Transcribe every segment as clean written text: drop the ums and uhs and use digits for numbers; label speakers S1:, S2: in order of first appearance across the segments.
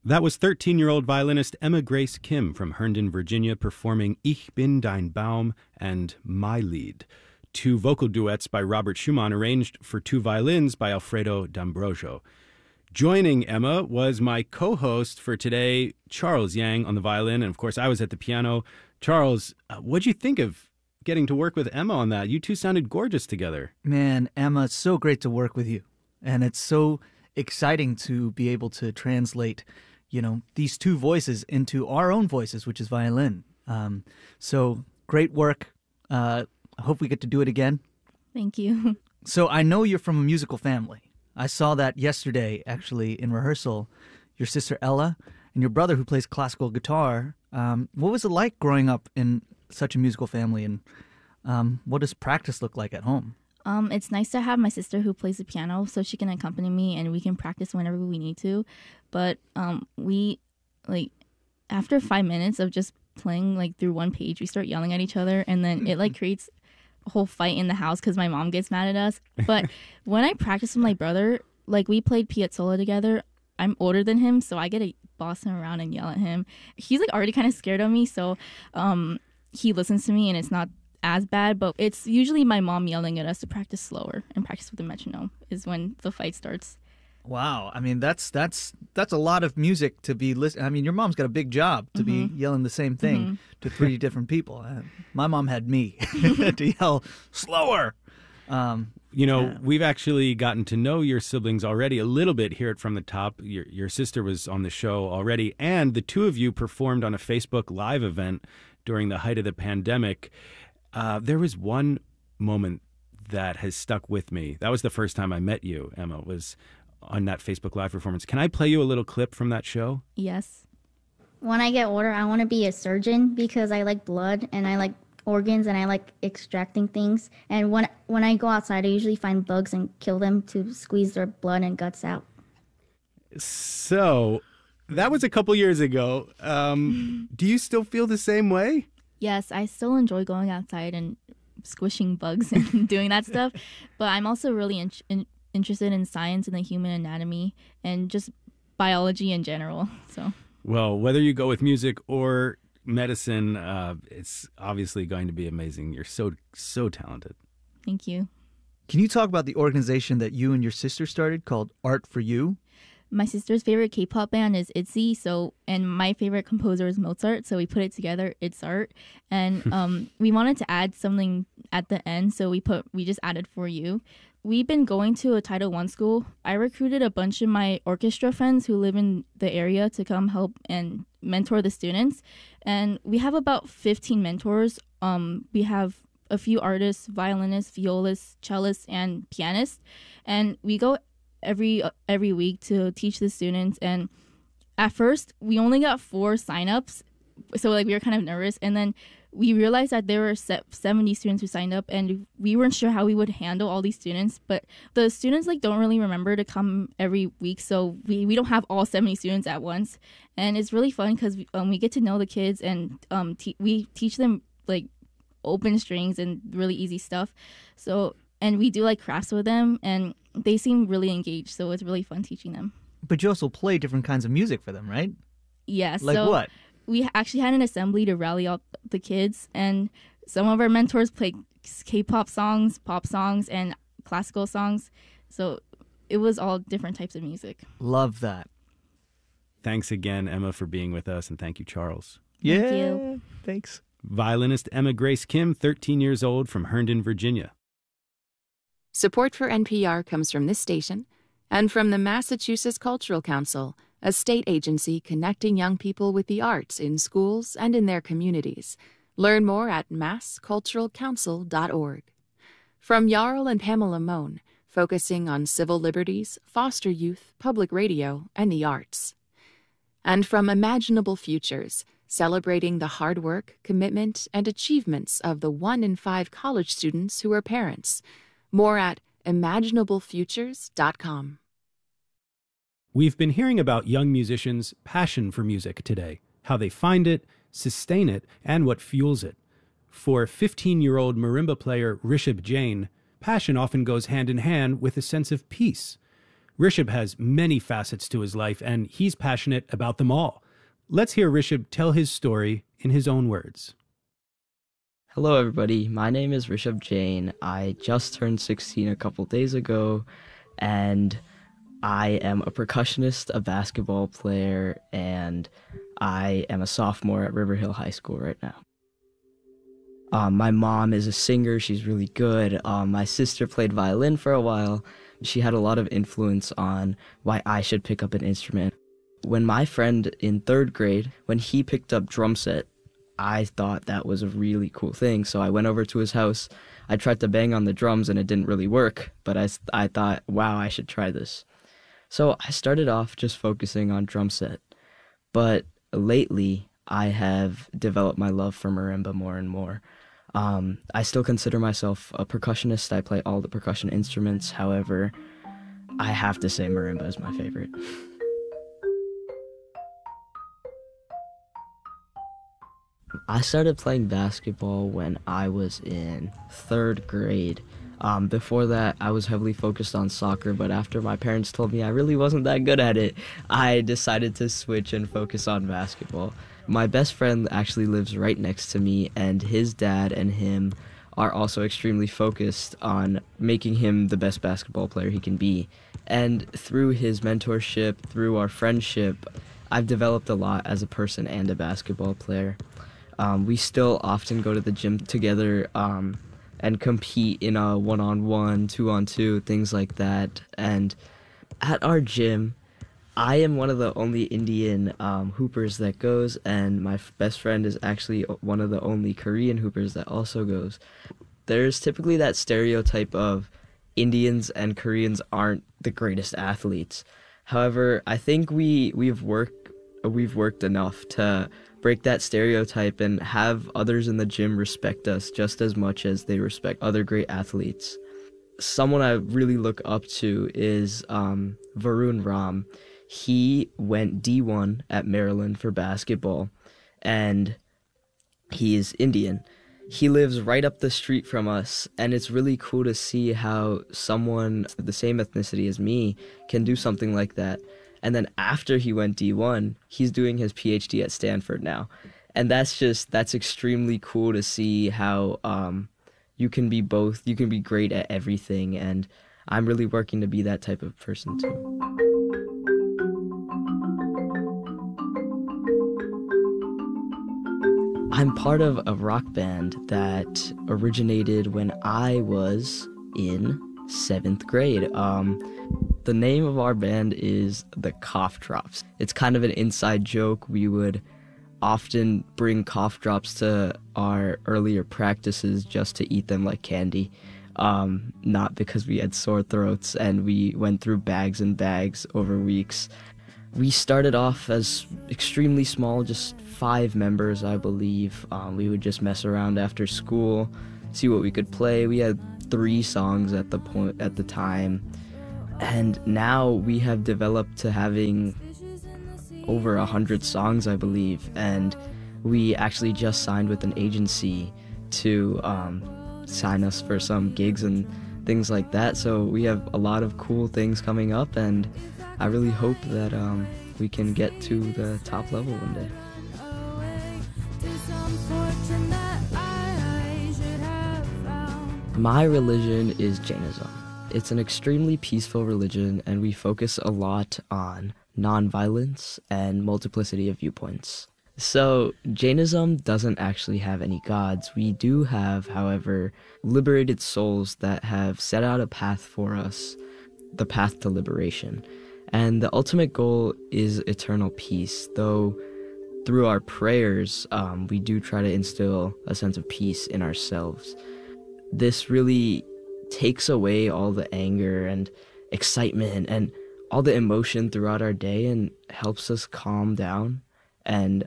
S1: That was 13-year-old violinist Emma Grace Kim from Herndon, Virginia, performing Ich bin dein Baum and My Lied, two vocal duets by Robert Schumann arranged for two violins by Alfredo D'Ambrosio. Joining Emma was my co-host for today, Charles Yang, on the violin, and of course I was at the piano. Charles, what'd you think of getting to work with Emma on that? You two sounded gorgeous together.
S2: Man, Emma, it's so great to work with you, and it's so exciting to be able to translate these two voices into our own voices, which is violin. So great work. I hope we get to do it again.
S3: Thank you.
S2: So I know you're from a musical family. I saw that yesterday, actually, in rehearsal. Your sister Ella and your brother who plays classical guitar. What was it like growing up in such a musical family, and what does practice look like at home?
S3: It's nice to have my sister who plays the piano so she can accompany me and we can practice whenever we need to. But we, after 5 minutes of just playing, through one page, we start yelling at each other, and then it, creates a whole fight in the house because my mom gets mad at us. But when I practice with my brother, we played Piazzolla together, I'm older than him, so I get to boss him around and yell at him. He's, already kind of scared of me, so he listens to me, and it's not as bad, but it's usually my mom yelling at us to practice slower and practice with the metronome is when the fight starts.
S2: Wow, I mean that's a lot of music to be listening. I mean, your mom's got a big job to be yelling the same thing to three different people. My mom had me to yell slower.
S1: We've actually gotten to know your siblings already a little bit here at From the Top. Your sister was on the show already, and the two of you performed on a Facebook Live event during the height of the pandemic. There was one moment that has stuck with me. That was the first time I met you, Emma, was on that Facebook Live performance. Can I play you a little clip from that show?
S3: Yes.
S4: When I get older, I want to be a surgeon because I like blood and I like organs and I like extracting things. And when I go outside, I usually find bugs and kill them to squeeze their blood and guts out.
S1: So that was a couple years ago. Do you still feel the same way?
S3: Yes, I still enjoy going outside and squishing bugs and doing that stuff. But I'm also really interested in science and the human anatomy and just biology in general. So,
S1: well, whether you go with music or medicine, it's obviously going to be amazing. You're so talented.
S3: Thank you.
S2: Can you talk about the organization that you and your sister started called Art for You?
S3: My sister's favorite K-pop band is ITZY, and my favorite composer is Mozart, so we put it together, It's Art. And we wanted to add something at the end, so we just added For You. We've been going to a Title I school. I recruited a bunch of my orchestra friends who live in the area to come help and mentor the students. And we have about 15 mentors. We have a few artists, violinists, violists, cellists, and pianists. And we go every week to teach the students. And at first, we only got 4 signups. So we were kind of nervous. And then we realized that there were 70 students who signed up, and we weren't sure how we would handle all these students. But the students don't really remember to come every week, so we don't have all 70 students at once. And it's really fun because we get to know the kids, and we teach them open strings and really easy stuff. So, and we do crafts with them, and they seem really engaged. So it's really fun teaching them.
S2: But you also play different kinds of music for them, right?
S3: Yes.
S2: Like what?
S3: We actually had an assembly to rally up the kids, and some of our mentors played K-pop songs, pop songs, and classical songs. So it was all different types of music.
S2: Love that.
S1: Thanks again, Emma, for being with us, and thank you, Charles.
S2: Yeah,
S3: thank you.
S2: Thanks.
S1: Violinist Emma Grace Kim, 13 years old, from Herndon, Virginia.
S5: Support for NPR comes from this station and from the Massachusetts Cultural Council, a state agency connecting young people with the arts in schools and in their communities. Learn more at massculturalcouncil.org. From Jarl and Pamela Mohn, focusing on civil liberties, foster youth, public radio, and the arts. And from Imaginable Futures, celebrating the hard work, commitment, and achievements of the 1 in 5 college students who are parents. More at imaginablefutures.com.
S1: We've been hearing about young musicians' passion for music today, how they find it, sustain it, and what fuels it. For 15-year-old marimba player Rishabh Jain, passion often goes hand in hand with a sense of peace. Rishabh has many facets to his life, and he's passionate about them all. Let's hear Rishabh tell his story in his own words.
S6: Hello, everybody. My name is Rishabh Jain. I just turned 16 a couple days ago, and I am a percussionist, a basketball player, and I am a sophomore at River Hill High School right now. My mom is a singer. She's really good. My sister played violin for a while. She had a lot of influence on why I should pick up an instrument. When my friend in 3rd grade, when he picked up drum set, I thought that was a really cool thing. So I went over to his house. I tried to bang on the drums and it didn't really work, but I thought, wow, I should try this. So I started off just focusing on drum set. But lately, I have developed my love for marimba more and more. I still consider myself a percussionist. I play all the percussion instruments. However, I have to say marimba is my favorite. I started playing basketball when I was in 3rd grade. Before that, I was heavily focused on soccer, but after my parents told me I really wasn't that good at it, I decided to switch and focus on basketball. My best friend actually lives right next to me, and his dad and him are also extremely focused on making him the best basketball player he can be. And through his mentorship, through our friendship, I've developed a lot as a person and a basketball player. We still often go to the gym together and compete in a 1-on-1, 2-on-2, things like that. And at our gym, I am one of the only Indian hoopers that goes, and my best friend is actually one of the only Korean hoopers that also goes. There's typically that stereotype of Indians and Koreans aren't the greatest athletes. However, I think we've worked enough to break that stereotype and have others in the gym respect us just as much as they respect other great athletes. Someone I really look up to is Varun Ram. He went D1 at Maryland for basketball, and he is Indian. He lives right up the street from us, and it's really cool to see how someone of the same ethnicity as me can do something like that. And then after he went D1, he's doing his PhD at Stanford now. And that's extremely cool to see how you can be both, you can be great at everything, and I'm really working to be that type of person too. I'm part of a rock band that originated when I was in 7th grade. The name of our band is the Cough Drops. It's kind of an inside joke. We would often bring cough drops to our earlier practices just to eat them like candy. Not because we had sore throats, and we went through bags and bags over weeks. We started off as extremely small, just 5 members, I believe. We would just mess around after school, see what we could play. We had 3 songs at the time, and now we have developed to having over 100 songs, I believe. And we actually just signed with an agency to sign us for some gigs and things like that. So we have a lot of cool things coming up, and I really hope that we can get to the top level one day. My religion is Jainism. It's an extremely peaceful religion, and we focus a lot on nonviolence and multiplicity of viewpoints. So Jainism doesn't actually have any gods. We do have, however, liberated souls that have set out a path for us, the path to liberation. And the ultimate goal is eternal peace, though through our prayers, we do try to instill a sense of peace in ourselves. This really takes away all the anger and excitement and all the emotion throughout our day and helps us calm down and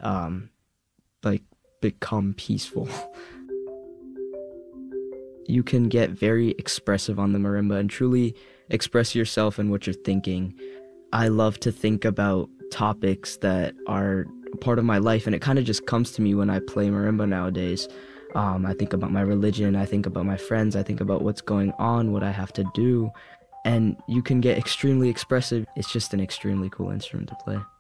S6: become peaceful. You can get very expressive on the marimba and truly express yourself and what you're thinking. I love to think about topics that are part of my life, and it kind of just comes to me when I play marimba nowadays. I think about my religion, I think about my friends, I think about what's going on, what I have to do. and you can get extremely expressive. It's just an extremely cool instrument to play.